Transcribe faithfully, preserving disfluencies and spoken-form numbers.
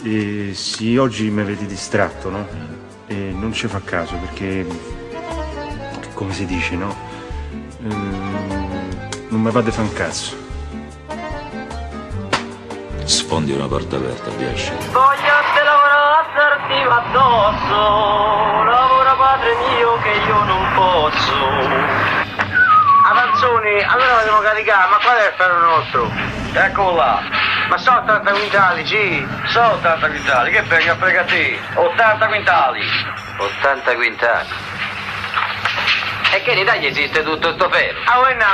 Eh, sì, oggi mi vedi distratto, no? E non ci fa caso perché, come si dice, no? Ehm, non mi va di fa un cazzo. Sfondi una porta aperta, piace. Voglio te lavorarti addosso, lavora padre mio che io non posso. Avanzoni, allora dobbiamo caricare, ma qual è il ferro nostro? Eccolo là. Ma sono ottanta quintali, sì. Sono ottanta quintali, che frega, frega te. ottanta quintali. ottanta quintali. E che in Italia esiste tutto sto ferro? Ah,